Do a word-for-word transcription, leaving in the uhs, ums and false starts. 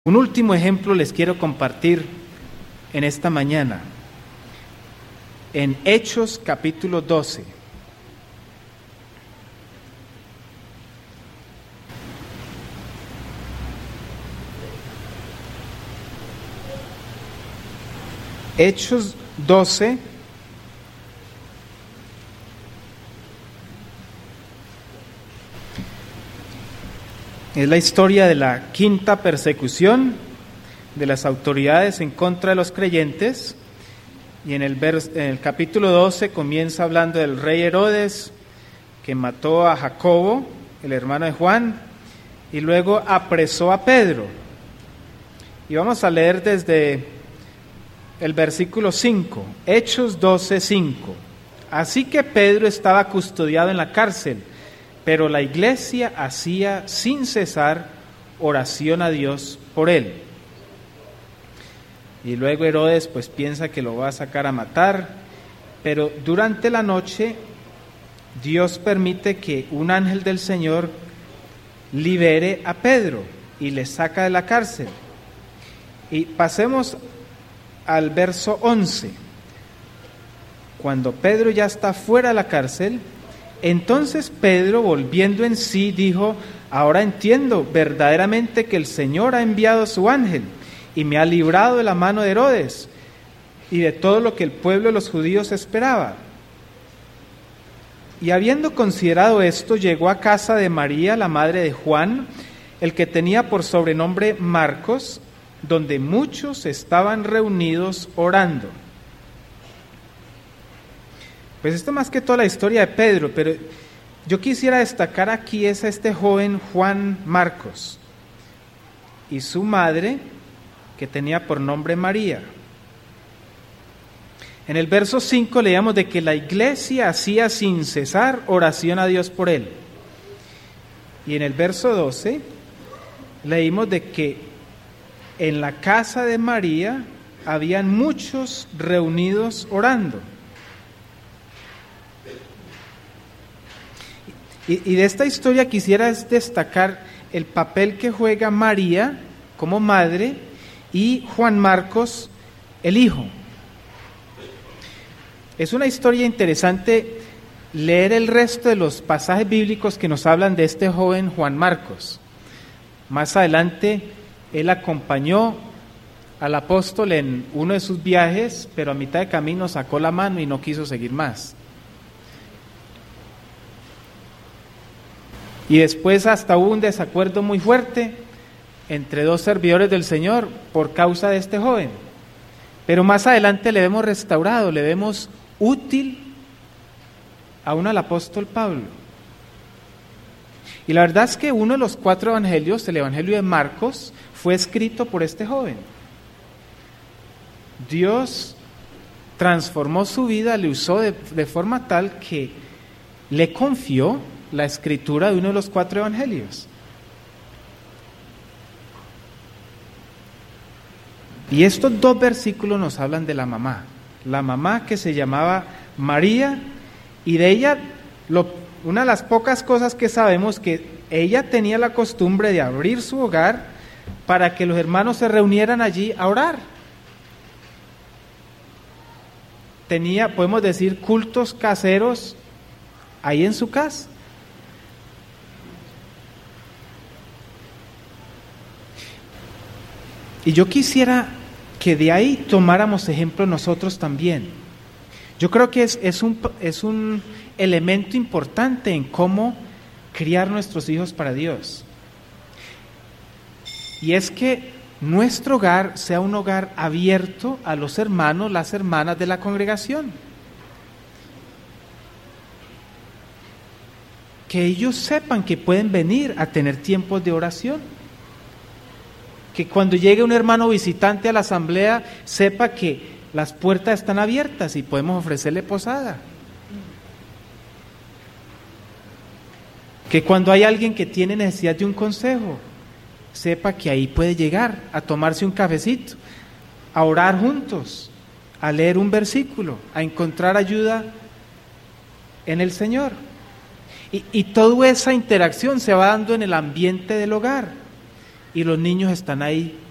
Un último ejemplo les quiero compartir en esta mañana, en Hechos capítulo doce. Hechos doce, es la historia de la quinta persecución de las autoridades en contra de los creyentes, y en el, vers, en el capítulo doce comienza hablando del rey Herodes, que mató a Jacobo, el hermano de Juan, y luego apresó a Pedro. Y vamos a leer desde el versículo cinco, Hechos doce, cinco. Así que Pedro estaba custodiado en la cárcel, pero la iglesia hacía sin cesar oración a Dios por él. Y luego Herodes pues piensa que lo va a sacar a matar, pero durante la noche Dios permite que un ángel del Señor libere a Pedro y le saca de la cárcel. Y pasemos al verso once. Cuando Pedro ya está fuera de la cárcel, entonces Pedro, volviendo en sí, dijo: ahora entiendo verdaderamente que el Señor ha enviado a su ángel y me ha librado de la mano de Herodes y de todo lo que el pueblo de los judíos esperaba. Y habiendo considerado esto, llegó a casa de María, la madre de Juan, el que tenía por sobrenombre Marcos, donde muchos estaban reunidos orando. Pues esto más que toda la historia de Pedro, pero yo quisiera destacar aquí es a este joven Juan Marcos y su madre, que tenía por nombre María. En el verso cinco leíamos de que la iglesia hacía sin cesar oración a Dios por él. Y en el verso doce leímos de que en la casa de María habían muchos reunidos orando. Y de esta historia quisiera destacar el papel que juega María como madre y Juan Marcos, el hijo. Es una historia interesante leer el resto de los pasajes bíblicos que nos hablan de este joven Juan Marcos. Más adelante, él acompañó al apóstol en uno de sus viajes, pero a mitad de camino sacó la mano y no quiso seguir más. Y después hasta hubo un desacuerdo muy fuerte entre dos servidores del Señor por causa de este joven. Pero más adelante le vemos restaurado, le vemos útil aún al apóstol Pablo. Y la verdad es que uno de los cuatro evangelios, el evangelio de Marcos, fue escrito por este joven. Dios transformó su vida, le usó de, de forma tal que le confió la escritura de uno de los cuatro evangelios. Y estos dos versículos nos hablan de la mamá, la mamá que se llamaba María, y de ella, lo, una de las pocas cosas que sabemos, que ella tenía la costumbre de abrir su hogar para que los hermanos se reunieran allí a orar. Tenía, podemos decir, cultos caseros ahí en su casa. Y yo quisiera que de ahí tomáramos ejemplo nosotros también. Yo creo que es, es, un, es un elemento importante en cómo criar nuestros hijos para Dios. Y es que nuestro hogar sea un hogar abierto a los hermanos, las hermanas de la congregación. Que ellos sepan que pueden venir a tener tiempos de oración. Que cuando llegue un hermano visitante a la asamblea, sepa que las puertas están abiertas y podemos ofrecerle posada. Que cuando hay alguien que tiene necesidad de un consejo, sepa que ahí puede llegar a tomarse un cafecito, a orar juntos, a leer un versículo, a encontrar ayuda en el Señor. Y, y toda esa interacción se va dando en el ambiente del hogar. Y los niños están ahí